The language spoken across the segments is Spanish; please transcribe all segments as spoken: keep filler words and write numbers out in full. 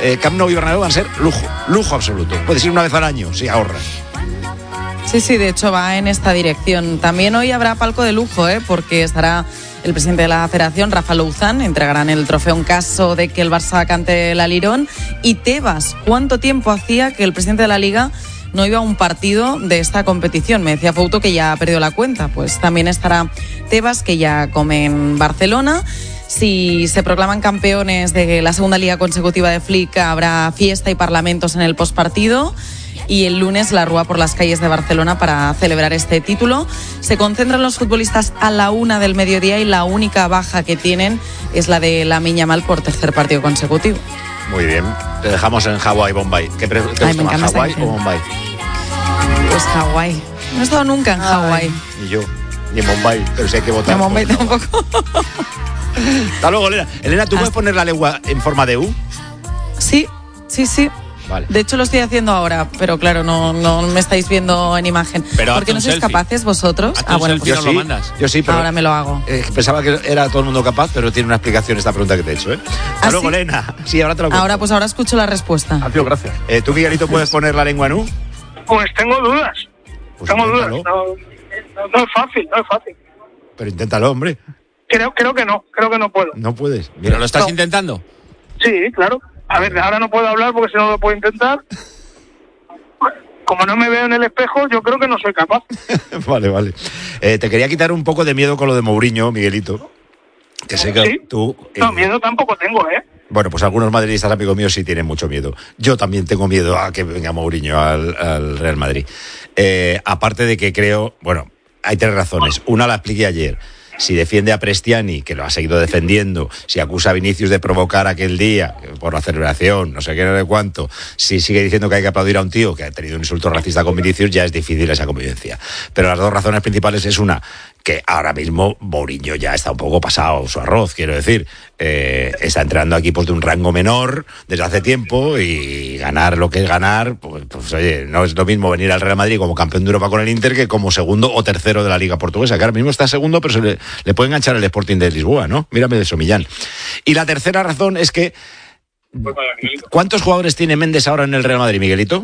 eh, Camp Nou y Bernabéu van a ser lujo, lujo absoluto. Puedes ir una vez al año si ahorras. Sí, sí, de hecho va en esta dirección. También hoy habrá palco de lujo, ¿eh? Porque estará el presidente de la Federación, Rafa Louzán, entregarán el trofeo en caso de que el Barça cante el Alirón. Y Tebas, ¿cuánto tiempo hacía que el presidente de la Liga no iba a un partido de esta competición? Me decía Fouto que ya ha perdido la cuenta. Pues también estará Tebas, que ya come en Barcelona. Si se proclaman campeones de la segunda liga consecutiva de Flick, habrá fiesta y parlamentos en el postpartido. Y el lunes la rúa por las calles de Barcelona para celebrar este título. Se concentran los futbolistas a la una del mediodía y la única baja que tienen es la de Lamine Yamal por tercer partido consecutivo. Muy bien, te dejamos en Hawái, Bombay. ¿Qué te gusta más, Hawái o Bombay? Pues Hawái. No he estado nunca en Hawái. Ni yo, ni en Bombay, pero sí hay que votar. En Bombay pues tampoco. Hasta luego, Elena. Elena, ¿tú Hasta... puedes poner la lengua en forma de U? Sí, sí, sí. Vale. De hecho lo estoy haciendo ahora, pero claro, no, no me estáis viendo en imagen. Pero ¿por qué no sois selfie. capaces vosotros? Ah, bueno, pues yo, no sí, lo mandas. yo sí, pero ahora me lo hago. Eh, pensaba que era todo el mundo capaz, pero tiene una explicación esta pregunta que te he hecho, ¿eh? Hasta ¿Ah, luego, sí? Elena. Sí, ahora te lo cuento. Ahora, pues ahora escucho la respuesta. Adiós, gracias. Eh, ¿Tú, Miguelito, puedes poner la lengua en U? Pues tengo dudas. Pues tengo dudas. inténtalo. No, no es fácil, no es fácil. Pero inténtalo, hombre. Creo, creo que no, creo que no puedo. No puedes. ¿Pero Mira, lo estás No. intentando? Sí, claro. A ver, ahora no puedo hablar porque si no lo puedo intentar. Como no me veo en el espejo, yo creo que no soy capaz. Vale, vale. Eh, te quería quitar un poco de miedo con lo de Mourinho, Miguelito. Que sé que ¿Sí? tú... eh, No, miedo tampoco tengo, ¿eh? Bueno, pues algunos madridistas, amigos míos, sí tienen mucho miedo. Yo también tengo miedo a que venga Mourinho al, al Real Madrid. Eh, aparte de que creo... Bueno, hay tres razones. Una la expliqué ayer. Si defiende a Prestiani, que lo ha seguido defendiendo, si acusa a Vinicius de provocar aquel día por la celebración, no sé qué, no sé cuánto, si sigue diciendo que hay que aplaudir a un tío que ha tenido un insulto racista con Vinicius, ya es difícil esa convivencia. Pero las dos razones principales es una, que ahora mismo Mourinho ya está un poco pasado su arroz, quiero decir. Eh, está entrenando a equipos de un rango menor desde hace tiempo y ganar lo que es ganar, pues, pues oye, no es lo mismo venir al Real Madrid como campeón de Europa con el Inter que como segundo o tercero de la Liga Portuguesa, que ahora mismo está segundo, pero se le, le puede enganchar el Sporting de Lisboa, ¿no? Mírame de eso, Millán. Y la tercera razón es que ¿cuántos jugadores tiene Méndez ahora en el Real Madrid, Miguelito?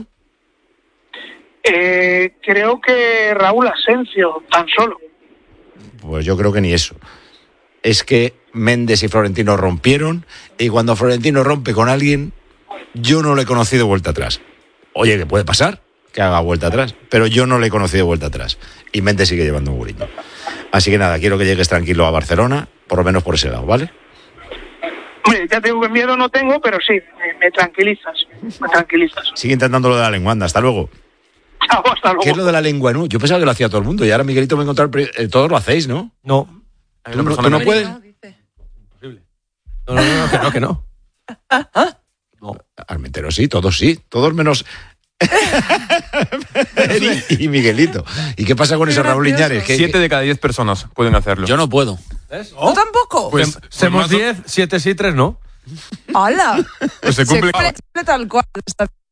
Eh, creo que Raúl Asensio, tan solo. Pues yo creo que ni eso. Es que Méndez y Florentino rompieron y cuando Florentino rompe con alguien, yo no le he conocido vuelta atrás. Oye, ¿qué puede pasar? Que haga vuelta atrás. Pero yo no le he conocido vuelta atrás. Y Méndez sigue llevando un Mourinho. Así que nada, quiero que llegues tranquilo a Barcelona, por lo menos por ese lado, ¿vale? Hombre, ya te digo que miedo no tengo, pero sí, me, me tranquilizas, me tranquilizas. Sigue intentando lo de la lengua, anda, hasta luego. Chao, hasta luego. ¿Qué es lo de la lengua, no? Yo pensaba que lo hacía todo el mundo y ahora Miguelito me encontró... Eh, todos lo hacéis, ¿no? No. ¿Tú no, ¿tú no puedes? No, no, no, que no, que no. No. Almentero sí, todos sí, todos menos... y, y Miguelito. ¿Y qué pasa con ese Raúl Liñares? ¿Qué, Siete de cada diez personas pueden hacerlo. Yo no puedo. ¿Ves? ¿Tú tampoco? Pues, pues somos más o- diez, siete sí, tres no. ¡Hala! Pues se cumple. Se cumple tal cual.